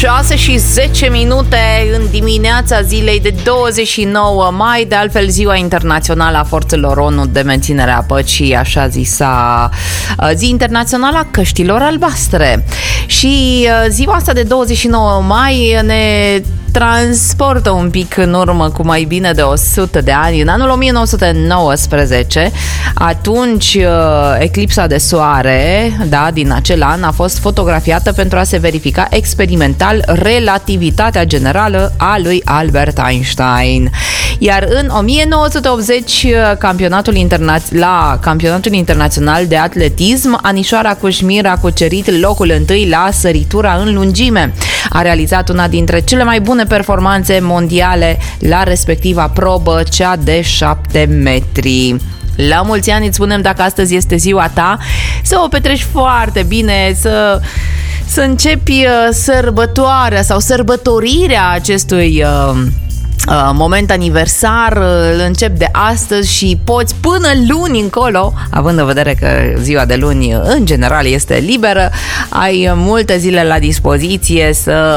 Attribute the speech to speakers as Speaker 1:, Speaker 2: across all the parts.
Speaker 1: 6:10 în dimineața zilei de 29 mai, de altfel ziua internațională a forțelor ONU de menținere a păcii, așa zisa zi internațională a căștilor albastre. Și ziua asta de 29 mai ne transportă un pic în urmă cu mai bine de 100 de ani, în anul 1919. Atunci eclipsa de soare, da, din acel an a fost fotografiată pentru a se verifica experimental relativitatea generală a lui Albert Einstein. Iar în 1980, la campionatul internațional de atletism, Anișoara Cușmir a cucerit locul întâi la săritura în lungime. A realizat una dintre cele mai bune performanțe mondiale la respectiva probă, cea de 7 metri. La mulți ani îți spunem, dacă astăzi este ziua ta, să o petreci foarte bine, să începi sărbătoarea sau sărbătorirea acestui moment aniversar, îl încep de astăzi și poți până luni încolo, având în vedere că ziua de luni în general este liberă, ai multe zile la dispoziție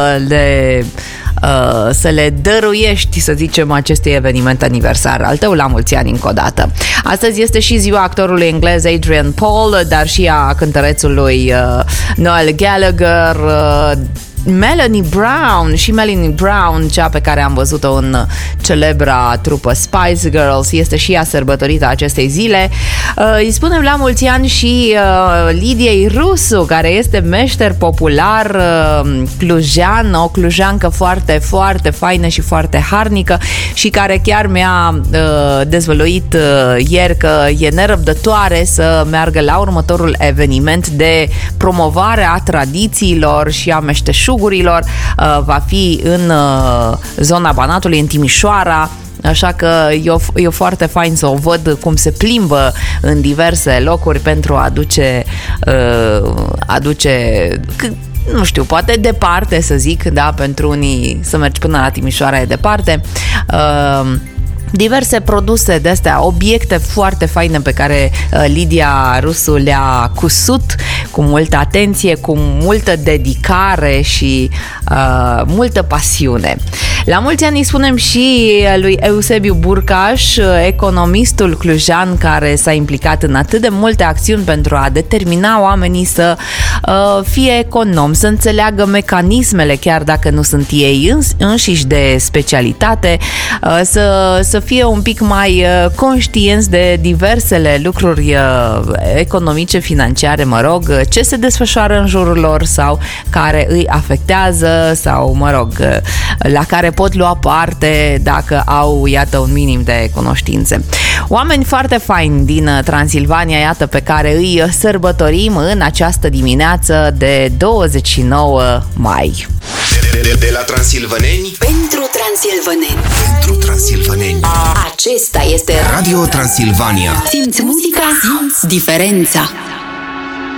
Speaker 1: să le dăruiești, să zicem, acestui eveniment aniversar al tău. La mulți ani încă o dată. Astăzi este și ziua actorului englez Adrian Paul, dar și a cântărețului Noel Gallagher, Melanie Brown, cea pe care am văzut-o în celebra trupă Spice Girls, este și ea sărbătorită acestei zile. Îi spunem la mulți ani și Lidiei Rusu, care este meșter popular clujean, o clujeancă foarte, foarte faină și foarte harnică și care chiar mi-a dezvăluit ieri că e nerăbdătoare să meargă la următorul eveniment de promovare a tradițiilor și a meșteșugurilor. Va fi în zona Banatului, în Timișoara, așa că e foarte fain să o văd cum se plimbă în diverse locuri pentru a aduce nu știu, poate departe, să zic, da, pentru unii să mergi până la Timișoara e departe, diverse produse de astea, obiecte foarte faine pe care Lidia Rusu le-a cusut cu multă atenție, cu multă dedicare și multă pasiune. La mulți ani îi spunem și lui Eusebiu Burcaș, economistul clujean care s-a implicat în atât de multe acțiuni pentru a determina oamenii să fie economi, să înțeleagă mecanismele, chiar dacă nu sunt ei înșiși de specialitate, să fie un pic mai conștienți de diversele lucruri economice, financiare, mă rog, ce se desfășoară în jurul lor sau care îi afectează sau, mă rog, la care pot lua parte dacă au, iată, un minim de cunoștințe. Oameni foarte faini din Transilvania, iată, pe care îi sărbătorim în această dimineață de 29 mai.
Speaker 2: De la transilvaneni
Speaker 3: pentru transilvaneni.
Speaker 2: Pentru transilvaneni.
Speaker 3: Acesta este
Speaker 2: Radio Transilvania.
Speaker 3: Simți muzica, simți diferența.